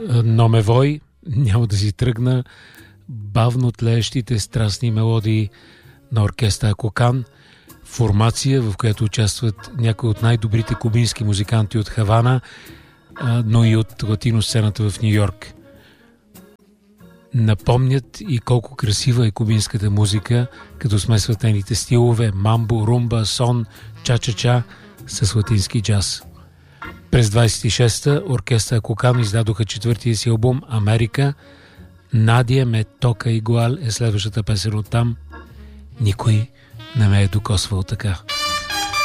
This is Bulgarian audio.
Номевой, няма да си тръгна, бавно тлеещите страстни мелодии на оркестър Акокан, формация, в която участват някои от най-добрите кубински музиканти от Хавана, но и от латино сцената в Ню Йорк. Напомнят и колко красива е кубинската музика, като смесват нейните стилове мамбо, румба, сон, ча-ча-ча с латински джаз. През 26-та оркестър Акокан издадоха четвъртия си албум «Америка». Надия ме тока игуал е следващата песен от там. Никой не ме е докосвал така.